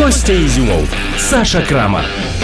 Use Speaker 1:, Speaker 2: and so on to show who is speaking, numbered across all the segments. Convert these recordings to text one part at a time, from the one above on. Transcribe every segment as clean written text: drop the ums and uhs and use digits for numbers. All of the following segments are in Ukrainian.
Speaker 1: Костя Ізюмов, Саша Крамар.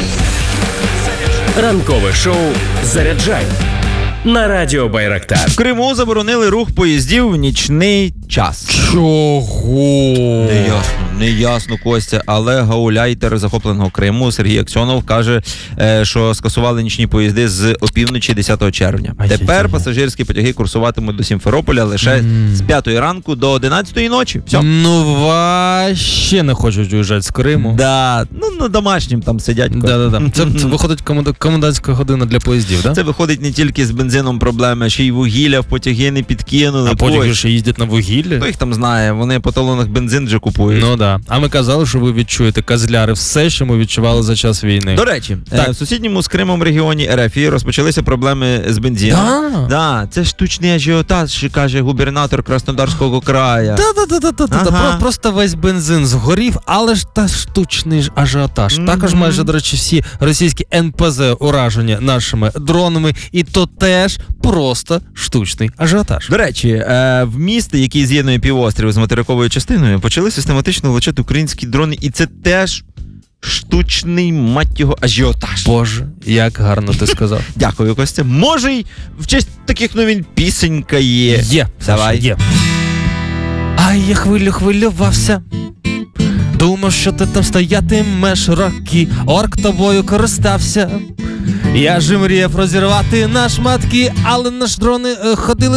Speaker 1: Ранкове шоу «Заряджай» на радіо Байрактар.
Speaker 2: В Криму заборонили рух поїздів в нічний час.
Speaker 3: Чого?
Speaker 2: Неясно, Костя, але гауляйтер захопленого Криму Сергій Аксьонов каже, що скасували нічні поїзди з опівночі 10 червня. Тепер пасажирські потяги курсуватимуть до Сімферополя лише з 5 ранку до 11 ночі. Все.
Speaker 3: Ну, вообще не хочуть уїжджати з Криму.
Speaker 2: Да, на домашнім там сидять.
Speaker 3: Да. Це виходить комендантська година для поїздів, да?
Speaker 2: Це виходить не тільки з бензином проблеми, ще й вугілля в потяги не підкинули.
Speaker 3: А потяги ще їздять на вугіллі?
Speaker 2: Хто їх там знає, вони по талонах бензин вже купують.
Speaker 3: Ну да. А ми казали, що ви відчуєте, козляри, все, що ми відчували за час війни.
Speaker 2: До речі, в сусідньому з Кримом регіоні РФ розпочалися проблеми з бензином. Да, це штучний ажіотаж, каже губернатор Краснодарського краю.
Speaker 3: Ага. Просто весь бензин згорів, але ж та штучний ж ажіотаж. Також майже, до речі, всі російські НПЗ уражені нашими дронами, і то теж просто штучний ажіотаж.
Speaker 2: До речі, в місті, який з'єднує півострів з материковою частиною, почали систематично влучати українські дрони, і це теж штучний, мать його, ажіотаж.
Speaker 3: Боже, як гарно ти сказав.
Speaker 2: Дякую, Костя. Може, й в честь таких новин пісенька є.
Speaker 3: Є.
Speaker 2: Давай.
Speaker 3: Є. Ай, я хвилювався. Думав, що ти там стоятимеш роки. Орк тобою користався. Я ж мріяв розірвати на шматки, але наш дрони ходили